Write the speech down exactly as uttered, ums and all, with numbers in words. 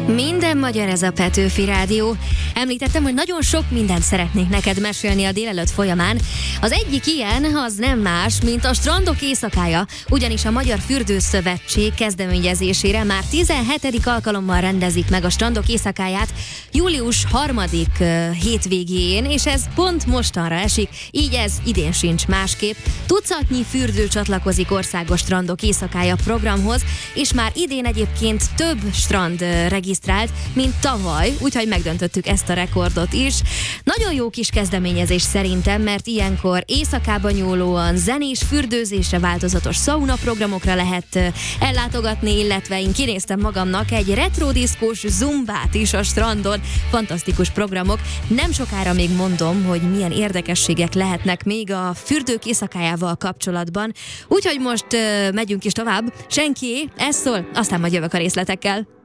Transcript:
Minden magyar, ez a Petőfi Rádió. Említettem, hogy nagyon sok mindent szeretnék neked mesélni a délelőtt folyamán. Az egyik ilyen az nem más, mint a Strandok éjszakája, ugyanis a Magyar Fürdőszövetség kezdeményezésére már tizenhetedik alkalommal rendezik meg a Strandok éjszakáját július harmadik uh, hétvégén, és ez pont mostanra esik, így ez idén sincs másképp. Tucatnyi fürdő csatlakozik országos Strandok éjszakája programhoz, és már idén egyébként több strand uh, regisztrált, mint tavaly, úgyhogy megdöntöttük ezt a rekordot is. Nagyon jó kis kezdeményezés szerintem, mert ilyenkor éjszakában nyúlóan zenés fürdőzésre, változatos sauna programokra lehet ellátogatni, illetve én kinéztem magamnak egy retrodiszkós zumbát is a strandon. Fantasztikus programok. Nem sokára még mondom, hogy milyen érdekességek lehetnek még a fürdők éjszakájával kapcsolatban. Úgyhogy most uh, megyünk is tovább. Senki, ez szól, aztán majd jövök a részletekkel.